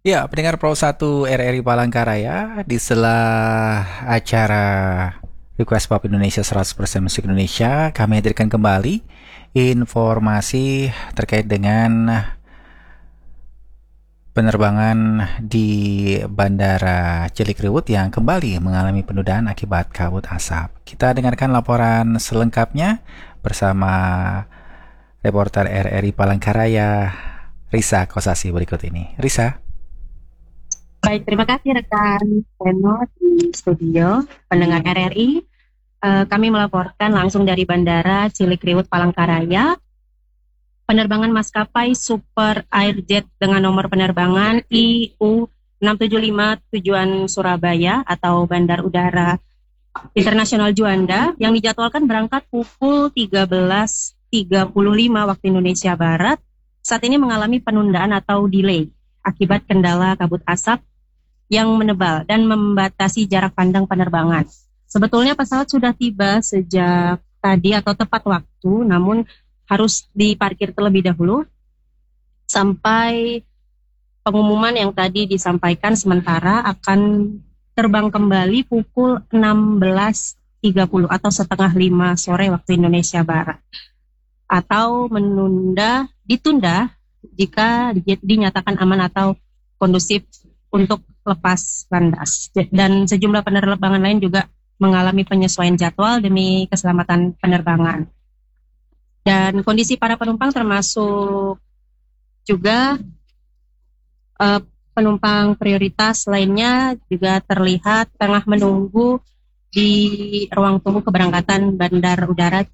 Ya, pendengar Pro 1 RRI Palangkaraya di sela acara Request Pop Indonesia 100% Musik Indonesia, kami hadirkan kembali informasi terkait dengan penerbangan di Bandara Cilikriwut yang kembali mengalami penundaan akibat kabut asap. Kita dengarkan laporan selengkapnya bersama reporter RRI Palangkaraya, Risa Kosasi berikut ini. Risa. Baik, terima kasih rekan Seno di studio pendengar RRI. Kami melaporkan langsung dari Bandara Cilikriwut Palangkaraya. Penerbangan maskapai Super Airjet dengan nomor penerbangan IU 675 tujuan Surabaya atau Bandar Udara Internasional Juanda yang dijadwalkan berangkat pukul 13.35 waktu Indonesia Barat saat ini mengalami penundaan atau delay akibat kendala kabut asap yang menebal dan membatasi jarak pandang penerbangan. Sebetulnya pesawat sudah tiba sejak tadi atau tepat waktu, namun harus diparkir terlebih dahulu sampai pengumuman yang tadi disampaikan sementara akan terbang kembali pukul 16.30 atau setengah 5 sore waktu Indonesia Barat. Atau ditunda jika dinyatakan aman atau kondusif untuk lepas landas. Dan sejumlah penerbangan lain juga mengalami penyesuaian jadwal demi keselamatan penerbangan. Dan kondisi para penumpang termasuk juga penumpang prioritas lainnya juga terlihat tengah menunggu di ruang tunggu keberangkatan Bandar Udara